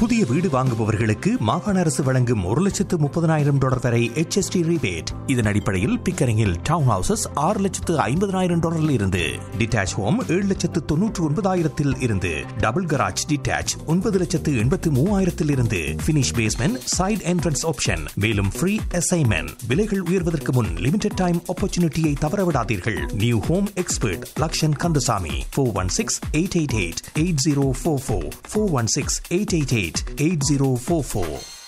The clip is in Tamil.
புதிய வீடு வாங்குபவர்களுக்கு மாகாண அரசு வழங்கும் $1,30,000 வரை HST rebate. இதன் அடிப்படையில் பிக்கரிங்கில் டவுன் ஹவுசஸ் $6,50,000 இருந்து, டிட்டாச் ஹோம் $7,99,000 இருந்து, டபுள் கராஜ் டிட்டாச் $9,83,000 இருந்து, finish basement side entrance option. மேலும் ஃப்ரீ அசைன்மெண்ட். விலைகள் உயர்வதற்கு முன் லிமிடெட் டைம் ஆப்பர்ச்சுனிட்டியை தவறவிடாதீர்கள். New home expert Lakshan Kandasamy 416-888-8044 416-888-8044.